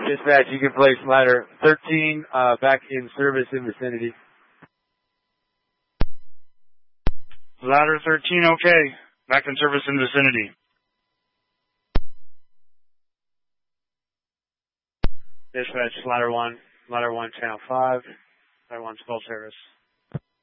Dispatch, you can place ladder 13 back in service in vicinity. Ladder 13, okay. Back in service in vicinity. Dispatch, ladder 1, channel 5. Ladder 1's full service.